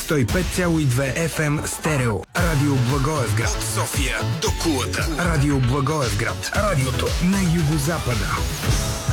105,2 FM стерео. Радио Благоевград. От София до Кулата. Радио Благоевград. Радиото на югозапада.